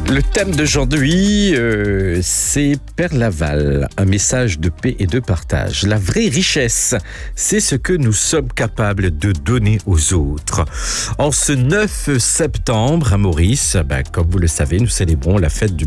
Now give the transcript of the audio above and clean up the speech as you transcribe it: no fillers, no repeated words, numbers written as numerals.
Le thème d'aujourd'hui, c'est Père Laval, un message de paix et de partage. La vraie richesse, c'est ce que nous sommes capables de donner aux autres. En ce 9 septembre à Maurice, comme vous le savez, nous célébrons la fête du